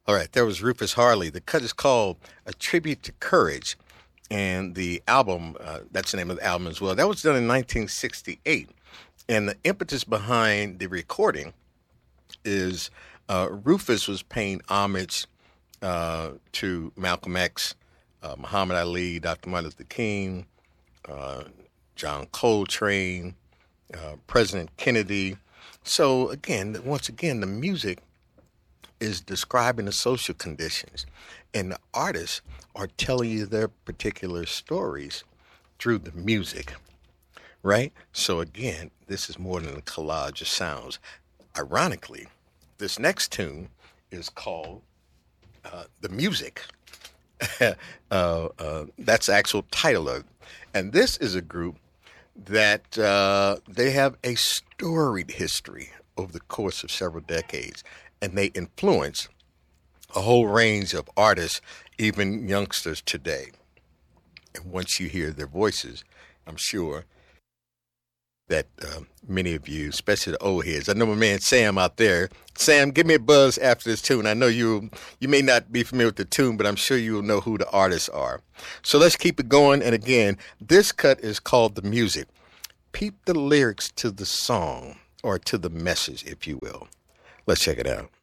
All right, there was Rufus Harley. The cut is called A Tribute to Courage. And the album, that's the name of the album as well. That was done in 1968. And the impetus behind the recording is Rufus was paying homage to Malcolm X, Muhammad Ali, Dr. Martin Luther King, John Coltrane, President Kennedy. So again, once again, the music is describing the social conditions, and the artists are telling you their particular stories through the music, right? So again, this is more than a collage of sounds. Ironically, this next tune is called The Music. That's the actual title of it. And this is a group that they have a storied history over the course of several decades, and they influence a whole range of artists, even youngsters today. And once you hear their voices, I'm sure that many of you, especially the old heads, I know my man Sam out there. Sam, give me a buzz after this tune. I know you may not be familiar with the tune, but I'm sure you'll know who the artists are. So let's keep it going. And again, this cut is called The Music. Peep the lyrics to the song, or to the message, if you will. Let's check it out.